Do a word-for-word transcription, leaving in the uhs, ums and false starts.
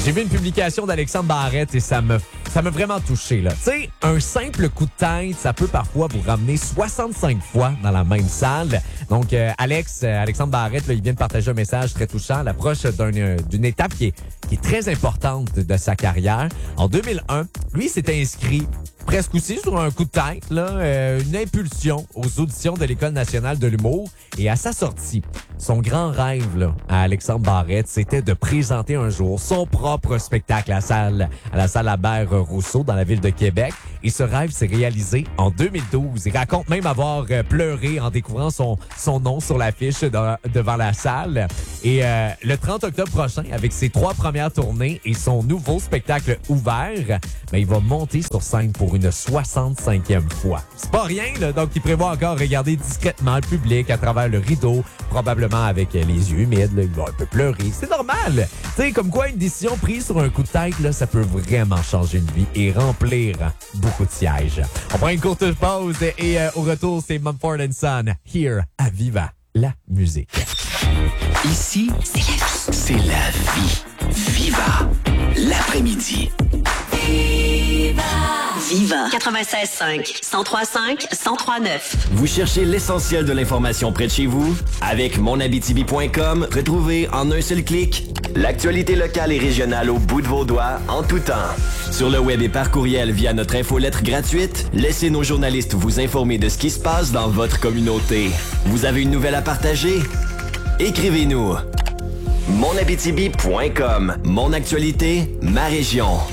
J'ai vu une publication d'Alexandre Barrette et ça me ça m'a vraiment touché, là. Tu sais, un simple coup de tête, ça peut parfois vous ramener soixante-cinq fois dans la même salle. Donc, euh, Alex, euh, Alexandre Barrette, là, il vient de partager un message très touchant à l'approche d'un, euh, d'une étape qui est, qui est très importante de, de sa carrière. En deux mille un, lui, s'était inscrit presque aussi sur un coup de tête, là, euh, une impulsion aux auditions de l'École nationale de l'humour. Et à sa sortie, son grand rêve là, à Alexandre Barrette, c'était de présenter un jour son propre spectacle à la salle, à la salle Albert-Rousseau dans la ville de Québec. Et ce rêve s'est réalisé en deux mille douze. Il raconte même avoir euh, pleuré en découvrant son, son nom sur l'affiche de, devant la salle. Et euh, le trente octobre prochain, avec ses trois premières tournées et son nouveau spectacle ouvert, ben, il va monter sur scène pour une soixante-cinquième fois. C'est pas rien, là. Donc, il prévoit encore regarder discrètement le public à travers le rideau, probablement avec les yeux humides. Là. Il va un peu pleurer. C'est normal. Tu sais, comme quoi une décision prise sur un coup de tête, là, ça peut vraiment changer une vie et remplir beaucoup de sièges. On prend une courte pause et euh, au retour, c'est Mumford and Son, Here à Viva, la musique. Ici, c'est la vie. C'est la vie. Viva, l'après-midi. Viva! Viva! quatre-vingt-seize cinq, cent trois cinq, cent trois neuf. Vous cherchez l'essentiel de l'information près de chez vous? Avec mon abitibi point com, retrouvez en un seul clic l'actualité locale et régionale au bout de vos doigts, en tout temps. Sur le web et par courriel via notre infolettre gratuite, laissez nos journalistes vous informer de ce qui se passe dans votre communauté. Vous avez une nouvelle à partager? Écrivez-nous. mon abitibi point com. Mon actualité, ma région.